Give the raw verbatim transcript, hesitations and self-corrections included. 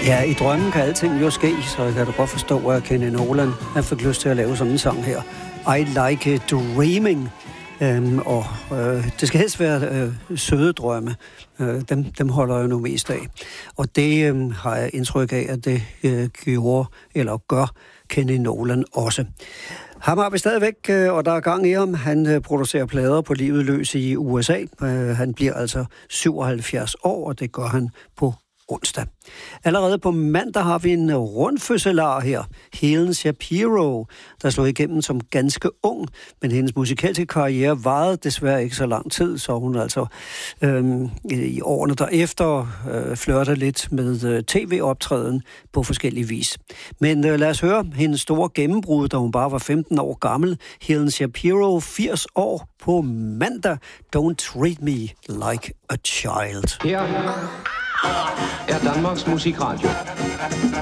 Ja, i drømmen kan alting jo ske, så jeg kan da godt forstå, at Kenny Nolan han fik lyst til at lave sådan en sang her. I Like Dreaming. Øhm, og øh, det skal helst være øh, søde drømme. Øh, dem, dem holder jeg nu mest af. Og det øh, har jeg indtryk af, at det øh, gjorde, eller gør Kenny Nolan også. Ham har vi stadigvæk, øh, og der er gang i ham. Han øh, producerer plader på livet løs i U S A. Øh, han bliver altså syvoghalvfjerds år, og det gør han på onsdag. Allerede på mandag har vi en rundfødselar her. Helen Shapiro, der slog igennem som ganske ung, men hendes musikalske karriere varede desværre ikke så lang tid, så hun altså øhm, i årene derefter øh, flørter lidt med øh, tv-optræden på forskellige vis. Men øh, lad os høre hendes store gennembrud, da hun bare var femten år gammel. Helen Shapiro, firs år på mandag. Don't treat me like a child. Her er Danmarks Musikradio.